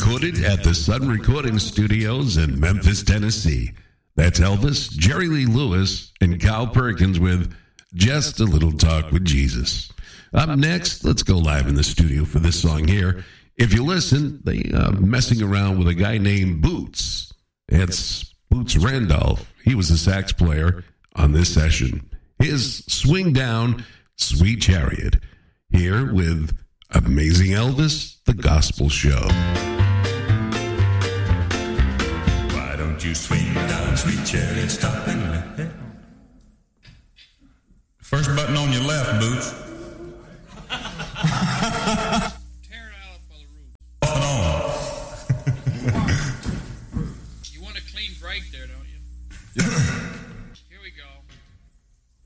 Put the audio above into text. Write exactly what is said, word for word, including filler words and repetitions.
recorded at the Sun Recording Studios in Memphis, Tennessee. That's Elvis, Jerry Lee Lewis, and Kyle Perkins with Just a Little Talk with Jesus. Up next, let's go live in the studio for this song here. If you listen, they are messing around with a guy named Boots. It's Boots Randolph. He was a sax player on this session. His Swing Down, Sweet Chariot. Here with Amazing Elvis, the Gospel Show. Why don't you swing down, sweet chariot, stop and let. First button on your left, Boots.